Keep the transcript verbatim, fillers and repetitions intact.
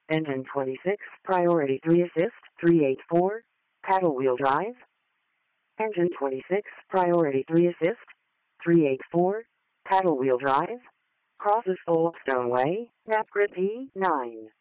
Engine twenty-six, priority three assist, three eighty-four, paddle wheel drive. Engine twenty-six, priority three assist, three eighty-four, paddle wheel drive. Crosses Old Stone Way, Napgrid P nine.